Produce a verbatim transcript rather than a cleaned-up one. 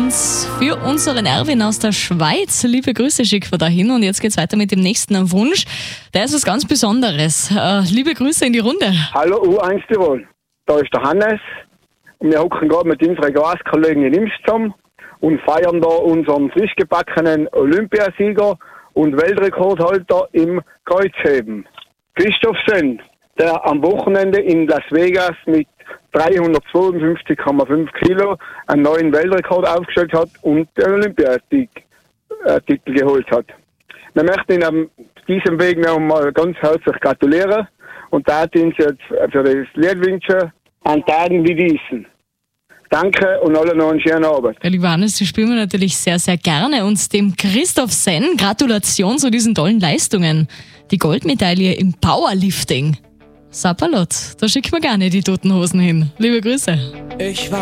uns für unseren Erwin aus der Schweiz. Liebe Grüße schicken wir dahin und jetzt geht's weiter mit dem nächsten Wunsch. Der ist was ganz Besonderes. Äh, liebe Grüße in die Runde. Hallo U eins Tirol, da ist der Hannes und wir hocken gerade mit unseren Gaskollegen in Imst zusammen und feiern da unseren frisch gebackenen Olympiasieger und Weltrekordhalter im Kreuzheben. Christoph Senn, der am Wochenende in Las Vegas mit dreihundertzweiundfünfzig Komma fünf Kilo einen neuen Weltrekord aufgestellt hat und den Olympiatitel geholt hat. Wir möchten ihn auf diesem Weg noch mal ganz herzlich gratulieren und da ihn jetzt für das Lied wünschen an Tagen wie diesen. Danke und alle noch einen schönen Abend. Ja, lieber Hannes, die spielen wir natürlich sehr, sehr gerne. Und dem Christoph Senn, Gratulation zu diesen tollen Leistungen. Die Goldmedaille im Powerlifting. Sapperlot, da schicken wir gerne die toten Hosen hin. Liebe Grüße. Ich war